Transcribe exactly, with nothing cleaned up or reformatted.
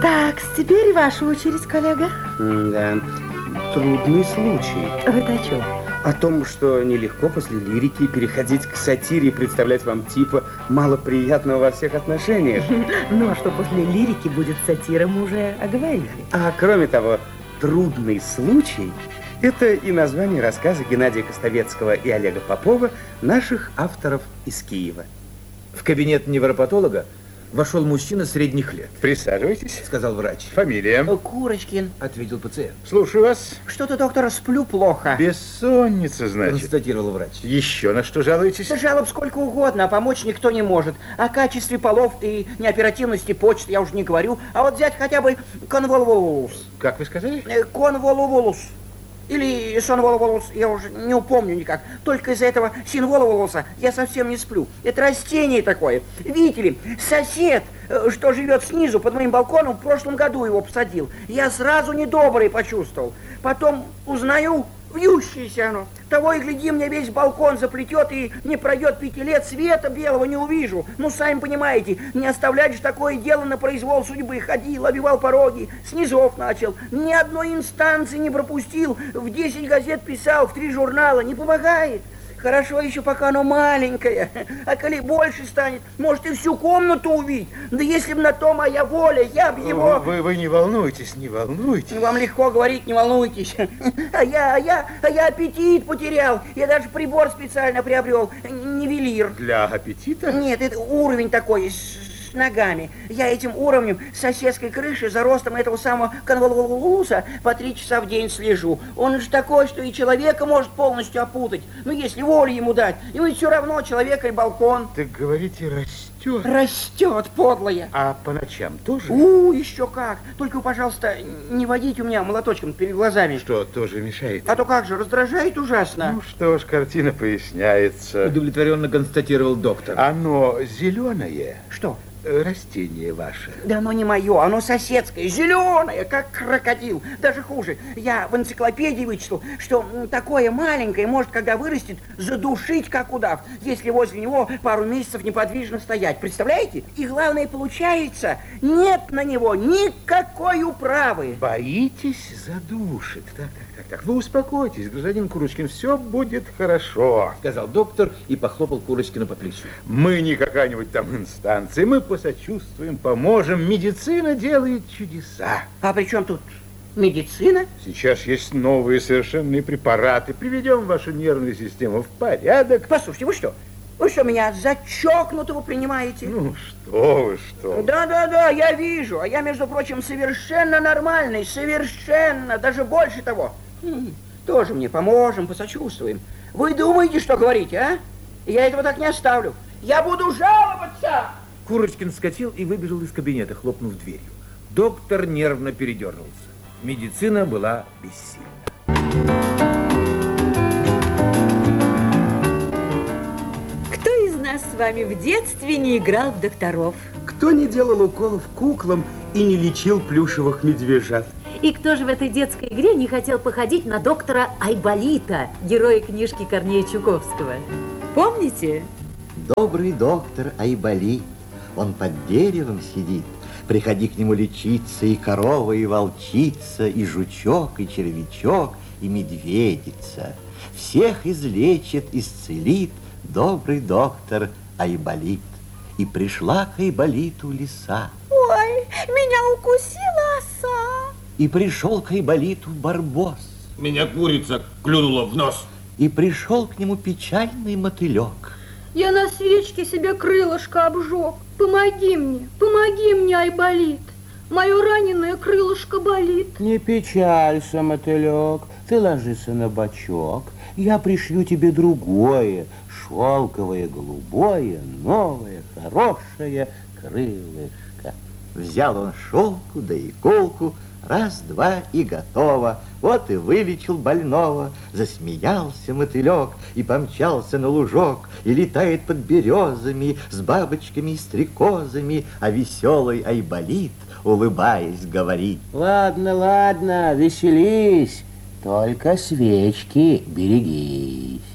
Так, теперь ваша очередь, коллега. Да, трудный случай. Вы-то о чем? О том, что нелегко после лирики переходить к сатире и представлять вам типа малоприятного во всех отношениях. Ну, а что после лирики будет сатира, мы уже оговорили. А кроме того, трудный случай – это и название рассказа Геннадия Костовецкого и Олега Попова, наших авторов из Киева. В кабинет невропатолога вошел мужчина средних лет. Присаживайтесь, Сказал врач. Фамилия? Курочкин. Ответил пациент. Слушаю вас. Что-то, доктор, сплю плохо. Бессонница, значит. Констатировал врач. Еще на что жалуетесь? Да жалоб сколько угодно, а помочь никто не может. О качестве полов и неоперативности почт я уже не говорю. А вот взять хотя бы конволволус. Как вы сказали? Э, Конволволус. Или сонволволус, я уже не упомню никак. Только из-за этого синволволуса я совсем не сплю. Это растение такое. Видите ли, сосед, э, что живет снизу под моим балконом, в прошлом году его посадил. Я сразу недобрый почувствовал. Потом узнаю, вьющееся оно. Того и гляди, мне весь балкон заплетет, и не пройдет пяти лет, света белого не увижу. Ну, сами понимаете, не оставлять же такое дело на произвол судьбы. Ходил, обивал пороги, снизов начал. Ни одной инстанции не пропустил, в десять газет писал, в три журнала. Не помогает. Хорошо еще, пока оно маленькое. А коли больше станет, может и всю комнату увидеть. Да если бы на то моя воля, я бы его... Вы, вы не волнуйтесь, не волнуйтесь. Вам легко говорить, не волнуйтесь. А я, а я, а я аппетит потерял. Я даже прибор специально приобрел. Нивелир. Для аппетита? Нет, это уровень такой, с, с ногами. Я этим уровнем с соседской крыши за ростом этого самого конволволуса по три часа в день слежу. Он же такой, что и человека может полностью опутать. Ну, если волю ему дать. Ему ведь все равно, человека и балкон. Так говорите, растет. Растет, подлая. А по ночам тоже? У, еще как. Только, пожалуйста, не водите у меня молоточком перед глазами. Что, тоже мешает? А то как же, раздражает ужасно. Ну что ж, картина поясняется. Удовлетворенно констатировал доктор. Оно зеленое. Что? Э, Растение ваше. Да оно не мое, оно соседское, зеленое, как крокодил. Даже хуже. Я в энциклопедии вычитал, что м, такое маленькое может, когда вырастет, задушить, как удав, если возле него пару месяцев неподвижно стоять. Представляете? И главное, получается, нет на него никакой управы. Боитесь, задушит. Так, так, так, так. Вы успокойтесь, гражданин Курочкин, все будет хорошо. Сказал доктор и похлопал Курочкина по плечу. Мы не какая-нибудь там инстанция, мы посочувствуем, поможем. Медицина делает чудеса. А при чем тут медицина? Сейчас есть новые совершенные препараты. Приведем вашу нервную систему в порядок. Послушайте, вы что? Вы что, меня за чокнутого принимаете? Ну, что вы, что вы. Да-да-да, я вижу. А я, между прочим, совершенно нормальный, совершенно, даже больше того. М, Тоже мне поможем, посочувствуем. Вы думаете, что говорите, а? Я этого так не оставлю. Я буду жаловаться! Курочкин вскочил и выбежал из кабинета, хлопнув дверью. Доктор нервно передернулся. Медицина была бессильна. Кто из нас с вами в детстве не играл в докторов? Кто не делал уколов куклам и не лечил плюшевых медвежат? И кто же в этой детской игре не хотел походить на доктора Айболита, героя книжки Корнея Чуковского? Помните? Добрый доктор Айболит, он под деревом сидит. Приходи к нему лечиться, и корова, и волчица, и жучок, и червячок, и медведица. Всех излечит, исцелит добрый доктор Айболит. И пришла к Айболиту лиса. Ой, меня укусила оса. И пришел к Айболиту барбос. Меня курица клюнула в нос. И пришел к нему печальный мотылек. Я на свечке себе крылышко обжег. Помоги мне, помоги мне, Айболит. Мое раненое крылышко болит. Не печалься, мотылек, ты ложись на бочок. Я пришью тебе другое, шелковое, голубое, новое, хорошее крылышко. Взял он шелку да иголку, раз-два и готово. Вот и вылечил больного. Засмеялся мотылек и помчался на лужок, и летает под березами с бабочками и стрекозами, а веселый Айболит, улыбаясь, говорит: Ладно, ладно, веселись, только свечки берегись.